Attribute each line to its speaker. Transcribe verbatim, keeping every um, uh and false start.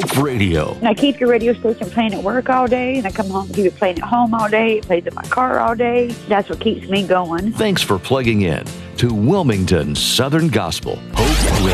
Speaker 1: Hope Radio.
Speaker 2: And I keep your radio station playing at work all day, and I come home and keep it playing at home all day. It plays in my car all day. That's what keeps me going.
Speaker 1: Thanks for plugging in to Wilmington Southern Gospel.